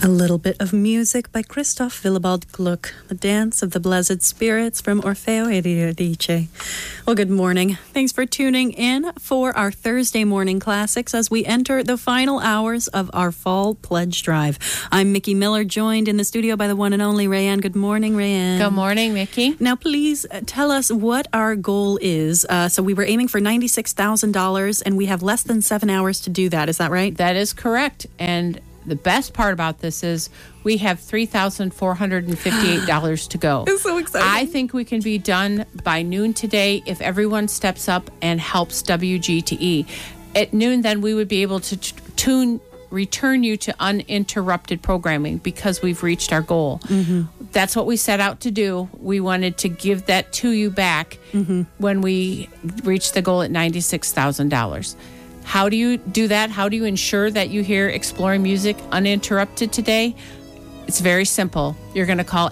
A little bit of music by Christoph Willibald Gluck, The Dance of the Blessed Spirits from Orfeo e Eurydice. Well, good morning. Thanks for tuning in for our Thursday morning classics as we enter the final hours of our fall pledge drive. I'm Mickey Miller, joined in the studio by the one and only Rayanne. Good morning, Rayanne. Good morning, Mickey. Now, please tell us what our goal is. So we were aiming for $96,000, and we have less than 7 hours to do that. Is that right? That is correct. And the best part about this is we have $3,458 to go. It's so exciting. I think we can be done by noon today if everyone steps up and helps WGTE. At noon, then we would be able to return you to uninterrupted programming because we've reached our goal. Mm-hmm. That's what we set out to do. We wanted to give that to you back when we reached the goal at $96,000. How do you do that? How do you ensure that you hear Exploring Music uninterrupted today? It's very simple. You're going to call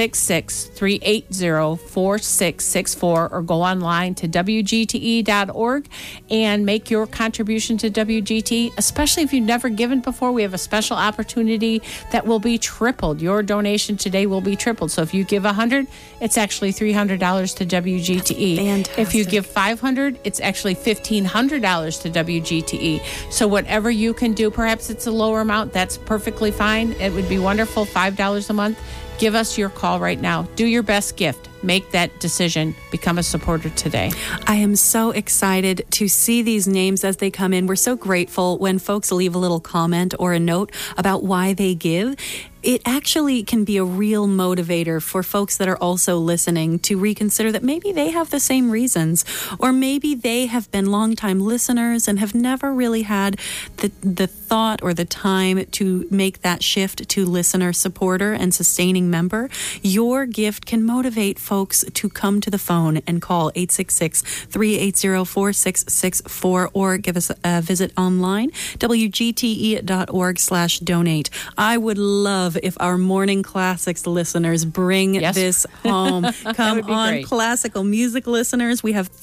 866-380-4664 or go online to WGTE.org and make your contribution to WGTE, especially if you've never given before. We have a special opportunity that will be tripled. Your donation today will be tripled. So if you give $100, it's actually $300 to WGTE. Fantastic. If you give $500, it's actually $1,500 to WGTE. So whatever you can do, perhaps it's a lower amount, that's perfectly fine. It would be wonderful, $5 a month. Give us your call right now. Do your best gift. Make that decision. Become a supporter today. I am so excited to see these names as they come in. We're so grateful when folks leave a little comment or a note about why they give. It actually can be a real motivator for folks that are also listening to reconsider that maybe they have the same reasons, or maybe they have been longtime listeners and have never really had the thought or the time to make that shift to listener, supporter, and sustaining member. Your gift can motivate folks to come to the phone and call 866-380-4664 or give us a visit online, WGTE.org/donate. I would love if our morning classics listeners bring this home. Come on, great. Classical music listeners, we have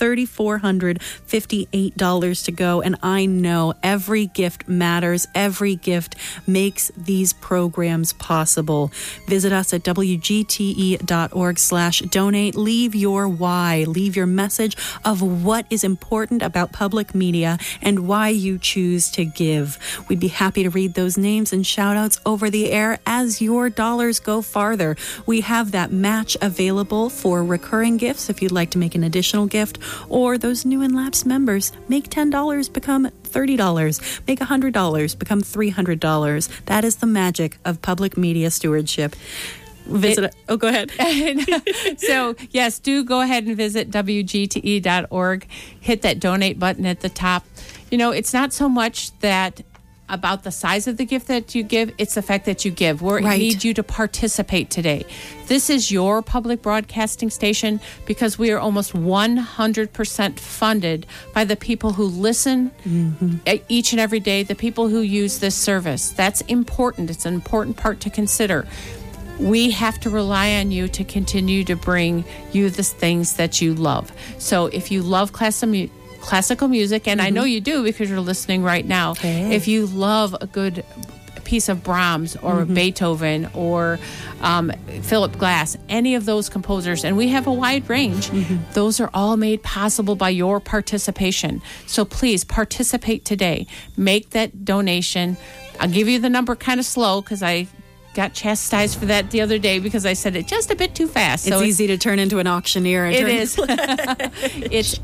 $3,458 to go, and I know every gift matters. Every gift makes these programs possible. Visit us at WGTE.org/donate. Leave your why. Leave your message of what is important about public media and why you choose to give. We'd be happy to read those names and shout outs over the air as your dollars go farther. We have that match available for recurring gifts if you'd like to make an additional gift, or those new and lapsed members. Make $10 become $30. Make $100 become $300. That is the magic of public media stewardship. Go ahead. So, yes, do go ahead and visit WGTE.org. Hit that donate button at the top. You know, it's not so much that about the size of the gift that you give, it's the fact that you give. We need you to participate today. This is your public broadcasting station because we are almost 100% funded by the people who listen each and every day, the people who use this service. That's important. It's an important part to consider. We have to rely on you to continue to bring you the things that you love. So if you love classical music, and I know you do because you're listening right now. Okay. If you love a good piece of Brahms or Beethoven or Philip Glass, any of those composers, and we have a wide range, those are all made possible by your participation. So please participate today. Make that donation. I'll give you the number kind of slow because I got chastised for that the other day because I said it just a bit too fast. It's easy to turn into an auctioneer. It is. It's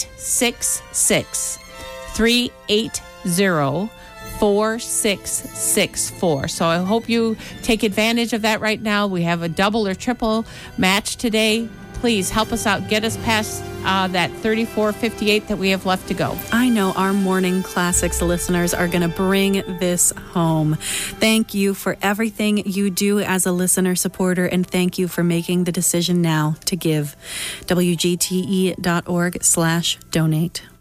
866-380-4664. So I hope you take advantage of that right now. We have a double or triple match today. Please help us out. Get us past that $3,458 that we have left to go. I know our morning classics listeners are going to bring this home. Thank you for everything you do as a listener supporter, and thank you for making the decision now to give. WGTE.org/donate.